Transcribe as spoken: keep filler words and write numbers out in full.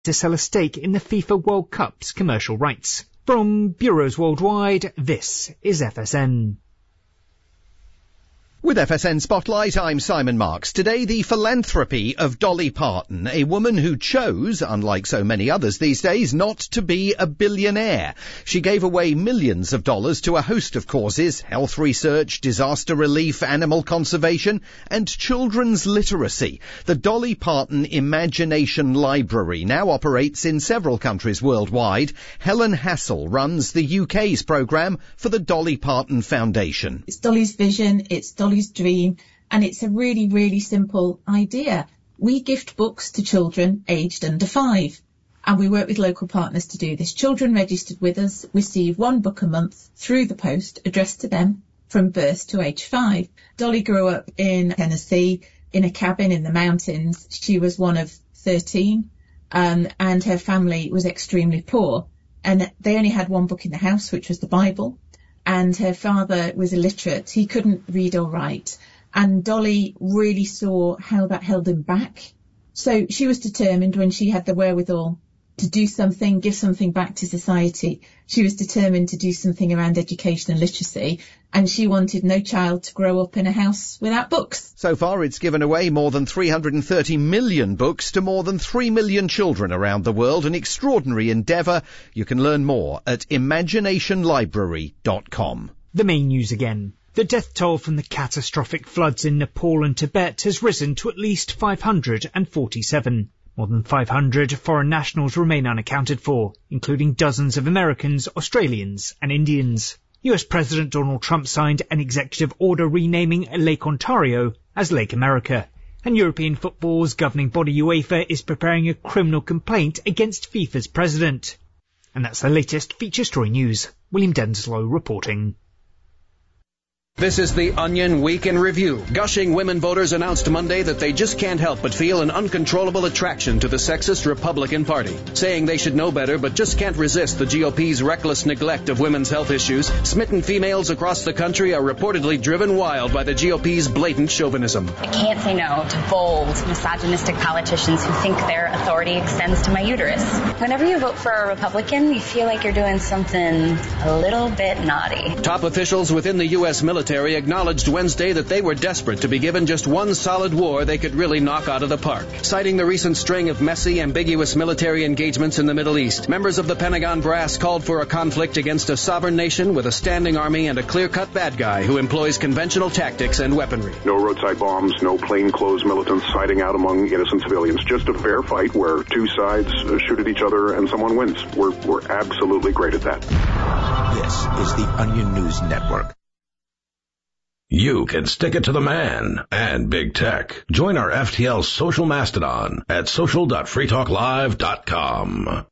to sell a stake in the FIFA World Cup's commercial rights. From bureaus worldwide, this is F S N. With F S N Spotlight, I'm Simon Marks. Today, the philanthropy of Dolly Parton, a woman who chose, unlike so many others these days, not to be a billionaire. She gave away millions of dollars to a host of causes: health research, disaster relief, animal conservation, and children's literacy. The Dolly Parton Imagination Library now operates in several countries worldwide. Helen Hassel runs the U K's programme for the Dolly Parton Foundation. It's Dolly's vision, it's Dolly's dream, and it's a really, really simple idea. We gift books to children aged under five, and we work with local partners to do this. Children registered with us receive one book a month through the post addressed to them from birth to age five. Dolly grew up in Tennessee in a cabin in the mountains. She was one of thirteen, um, and her family was extremely poor, and they only had one book in the house, which was the Bible. And her father was illiterate. He couldn't read or write. And Dolly really saw how that held him back. So she was determined, when she had the wherewithal to do something, give something back to society, she was determined to do something around education and literacy. And she wanted no child to grow up in a house without books. So far, it's given away more than three hundred thirty million books to more than three million children around the world. An extraordinary endeavour. You can learn more at imagination library dot com. The main news again. The death toll from the catastrophic floods in Nepal and Tibet has risen to at least five hundred forty-seven. More than five hundred foreign nationals remain unaccounted for, including dozens of Americans, Australians and Indians. U S President Donald Trump signed an executive order renaming Lake Ontario as Lake America. And European football's governing body UEFA is preparing a criminal complaint against FIFA's president. And that's the latest feature story news. William Denslow reporting. This is the Onion Week in Review. Gushing women voters announced Monday that they just can't help but feel an uncontrollable attraction to the sexist Republican Party. Saying they should know better but just can't resist the G O P's reckless neglect of women's health issues, smitten females across the country are reportedly driven wild by the G O P's blatant chauvinism. I can't say no to bold, misogynistic politicians who think their authority extends to my uterus. Whenever you vote for a Republican, you feel like you're doing something a little bit naughty. Top officials within the U S military acknowledged Wednesday that they were desperate to be given just one solid war they could really knock out of the park. Citing the recent string of messy, ambiguous military engagements in the Middle East, members of the Pentagon brass called for a conflict against a sovereign nation with a standing army and a clear-cut bad guy who employs conventional tactics and weaponry. No roadside bombs, no plainclothes militants siding out among innocent civilians. Just a fair fight where two sides uh, shoot at each other and someone wins. We're, we're absolutely great at that. This is the Onion News Network. You can stick it to the man and big tech. Join our F T L social mastodon at social dot free talk live dot com.